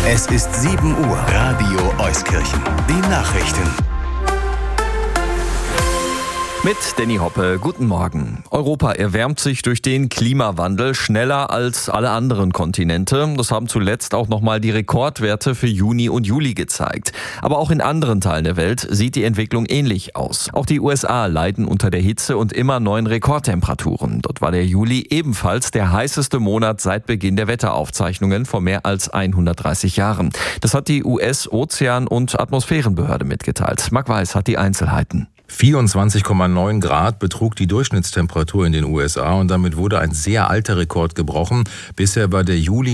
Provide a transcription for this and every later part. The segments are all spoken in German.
Es ist 7 Uhr. Radio Euskirchen. Die Nachrichten. Mit Danny Hoppe, guten Morgen. Europa erwärmt sich durch den Klimawandel schneller als alle anderen Kontinente. Das haben zuletzt auch nochmal die Rekordwerte für Juni und Juli gezeigt. Aber auch in anderen Teilen der Welt sieht die Entwicklung ähnlich aus. Auch die USA leiden unter der Hitze und immer neuen Rekordtemperaturen. Dort war der Juli ebenfalls der heißeste Monat seit Beginn der Wetteraufzeichnungen vor mehr als 130 Jahren. Das hat die US-Ozean- und Atmosphärenbehörde mitgeteilt. Marc Weiß hat die Einzelheiten. 24,9 Grad betrug die Durchschnittstemperatur in den USA und damit wurde ein sehr alter Rekord gebrochen. Bisher war der Juli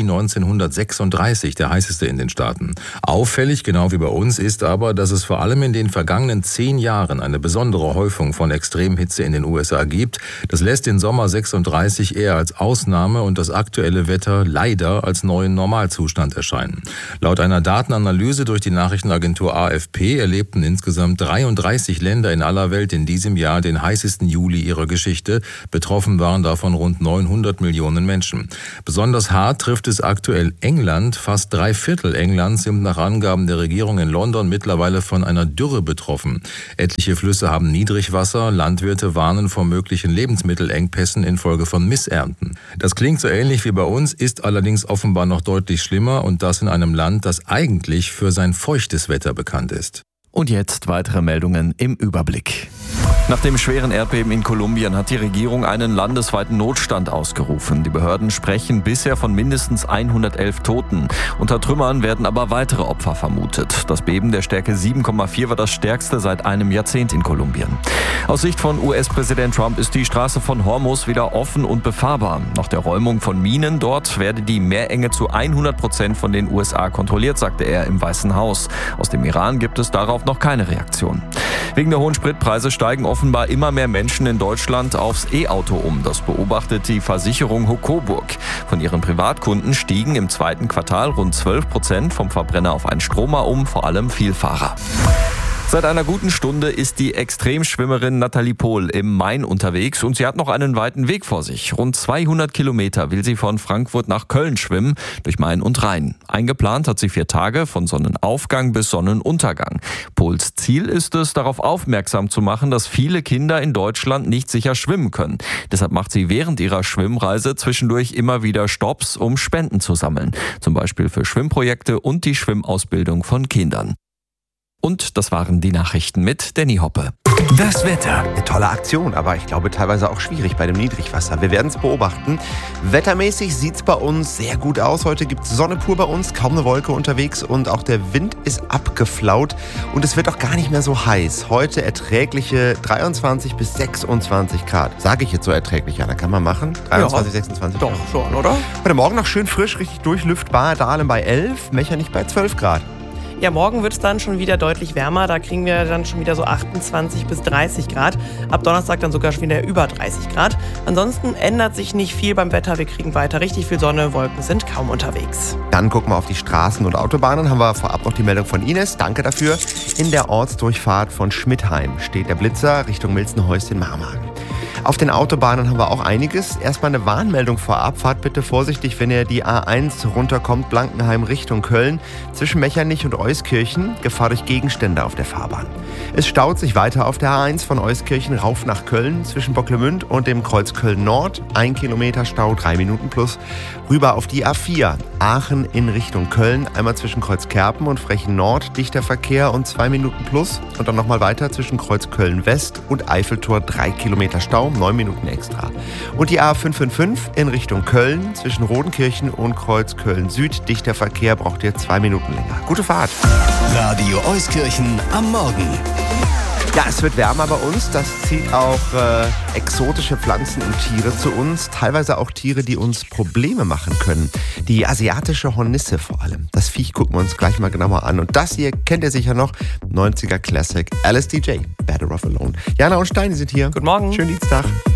1936 der heißeste in den Staaten. Auffällig, genau wie bei uns, ist aber, dass es vor allem in den vergangenen 10 Jahren eine besondere Häufung von Extremhitze in den USA gibt. Das lässt den Sommer 36 eher als Ausnahme und das aktuelle Wetter leider als neuen Normalzustand erscheinen. Laut einer Datenanalyse durch die Nachrichtenagentur AFP erlebten insgesamt 33 Länder in aller Welt in diesem Jahr den heißesten Juli ihrer Geschichte. Betroffen waren davon rund 900 Millionen Menschen. Besonders hart trifft es aktuell England. Fast 3/4 Englands sind nach Angaben der Regierung in London mittlerweile von einer Dürre betroffen. Etliche Flüsse haben Niedrigwasser. Landwirte warnen vor möglichen Lebensmittelengpässen infolge von Missernten. Das klingt so ähnlich wie bei uns, ist allerdings offenbar noch deutlich schlimmer und das in einem Land, das eigentlich für sein feuchtes Wetter bekannt ist. Und jetzt weitere Meldungen im Überblick. Nach dem schweren Erdbeben in Kolumbien hat die Regierung einen landesweiten Notstand ausgerufen. Die Behörden sprechen bisher von mindestens 111 Toten. Unter Trümmern werden aber weitere Opfer vermutet. Das Beben der Stärke 7,4 war das stärkste seit einem Jahrzehnt in Kolumbien. Aus Sicht von US-Präsident Trump ist die Straße von Hormuz wieder offen und befahrbar. Nach der Räumung von Minen dort werde die Meerenge zu 100% von den USA kontrolliert, sagte er im Weißen Haus. Aus dem Iran gibt es darauf noch keine Reaktion. Wegen der hohen Spritpreise steigen offenbar immer mehr Menschen in Deutschland aufs E-Auto um. Das beobachtet die Versicherung Hocoburg. Von ihren Privatkunden stiegen im zweiten Quartal rund 12% vom Verbrenner auf einen Stromer um, vor allem Vielfahrer. Seit einer guten Stunde ist die Extremschwimmerin Nathalie Pohl im Main unterwegs und sie hat noch einen weiten Weg vor sich. Rund 200 Kilometer will sie von Frankfurt nach Köln schwimmen, durch Main und Rhein. Eingeplant hat sie 4 Tage, von Sonnenaufgang bis Sonnenuntergang. Pohls Ziel ist es, darauf aufmerksam zu machen, dass viele Kinder in Deutschland nicht sicher schwimmen können. Deshalb macht sie während ihrer Schwimmreise zwischendurch immer wieder Stopps, um Spenden zu sammeln. Zum Beispiel für Schwimmprojekte und die Schwimmausbildung von Kindern. Und das waren die Nachrichten mit Danny Hoppe. Das Wetter. Eine tolle Aktion, aber ich glaube teilweise auch schwierig bei dem Niedrigwasser. Wir werden es beobachten. Wettermäßig sieht es bei uns sehr gut aus. Heute gibt es Sonne pur bei uns, kaum eine Wolke unterwegs und auch der Wind ist abgeflaut und es wird auch gar nicht mehr so heiß. Heute erträgliche 23 bis 26 Grad. Sage ich jetzt so erträglich, ja, da kann man machen. 23, 26 Doch, schon, oder? Heute Morgen noch schön frisch, richtig durchlüftbar. Dahlem bei 11, Mechernich bei 12 Grad. Ja, morgen wird es dann schon wieder deutlich wärmer. Da kriegen wir dann schon wieder so 28 bis 30 Grad. Ab Donnerstag dann sogar schon wieder über 30 Grad. Ansonsten ändert sich nicht viel beim Wetter. Wir kriegen weiter richtig viel Sonne. Wolken sind kaum unterwegs. Dann gucken wir auf die Straßen und Autobahnen. Haben wir vorab noch die Meldung von Ines. Danke dafür. In der Ortsdurchfahrt von Schmidheim steht der Blitzer Richtung Milzenhäuschen-Marmagen. Auf den Autobahnen haben wir auch einiges. Erstmal eine Warnmeldung vorab. Fahrt bitte vorsichtig, wenn ihr die A1 runterkommt, Blankenheim Richtung Köln. Zwischen Mechernich und Euskirchen Gefahr durch Gegenstände auf der Fahrbahn. Es staut sich weiter auf der A1 von Euskirchen rauf nach Köln. Zwischen Bocklemünd und dem Kreuz Köln Nord 1 Kilometer Stau, 3 Minuten plus. Rüber auf die A4 Aachen in Richtung Köln. Einmal zwischen Kreuz Kerpen und Frechen Nord dichter Verkehr und 2 Minuten plus. Und dann nochmal weiter zwischen Kreuz Köln West und Eiffeltor 3 Kilometer Stau, 9 Minuten extra. Und die A555 in Richtung Köln zwischen Rodenkirchen und Kreuz Köln Süd dichter Verkehr, braucht ihr 2 Minuten länger. Gute Fahrt. Radio Euskirchen am Morgen. Ja, es wird wärmer bei uns. Das zieht auch exotische Pflanzen und Tiere zu uns. Teilweise auch Tiere, die uns Probleme machen können. Die asiatische Hornisse vor allem. Das Viech gucken wir uns gleich mal genauer an. Und das hier kennt ihr sicher noch. 90er Classic LSDJ, Better Off Alone. Jana und Steini sind hier. Guten Morgen. Schönen Dienstag.